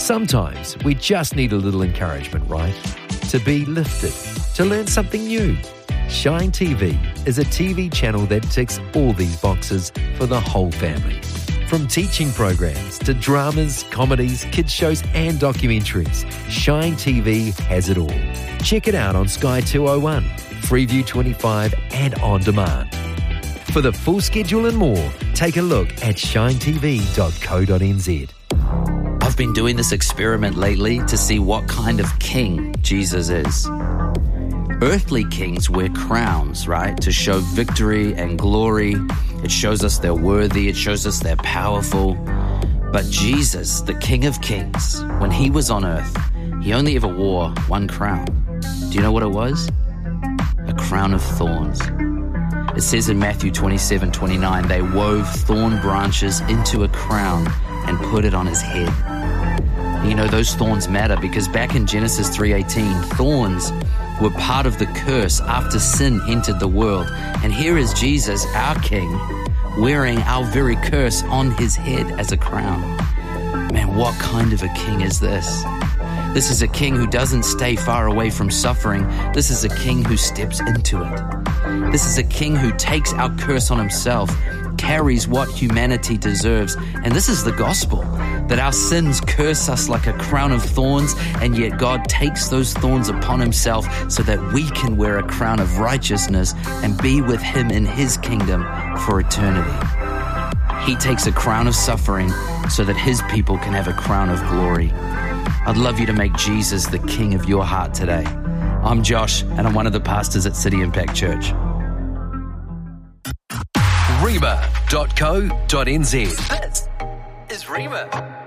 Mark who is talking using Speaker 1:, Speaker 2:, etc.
Speaker 1: Sometimes we just need a little encouragement, right? To be lifted, to learn something new. Shine TV is a TV channel that ticks all these boxes for the whole family. From teaching programs to dramas, comedies, kids shows and documentaries, Shine TV has it all. Check it out on Sky 201, Freeview 25 and on demand. For the full schedule and more, take a look at shinetv.co.nz.
Speaker 2: I've been doing this experiment lately to see what kind of king Jesus is. Earthly kings wear crowns, right? To show victory and glory. It shows us they're worthy. It shows us they're powerful. But Jesus, the King of Kings, when he was on earth, he only ever wore one crown. Do you know what it was? A crown of thorns. It says in Matthew 27:29, they wove thorn branches into a crown and put it on his head. And you know, those thorns matter because back in Genesis 3:18, thorns were part of the curse after sin entered the world. And here is Jesus, our King, wearing our very curse on his head as a crown. Man, what kind of a king is this? This is a king who doesn't stay far away from suffering. This is a king who steps into it. This is a king who takes our curse on himself, carries what humanity deserves. And this is the gospel, that our sins curse us like a crown of thorns, and yet God takes those thorns upon himself so that we can wear a crown of righteousness and be with him in his kingdom for eternity. He takes a crown of suffering so that his people can have a crown of glory. I'd love you to make Jesus the king of your heart today. I'm Josh, and I'm one of the pastors at City Impact Church.
Speaker 1: Rhema.co.nz.
Speaker 2: This is Rhema.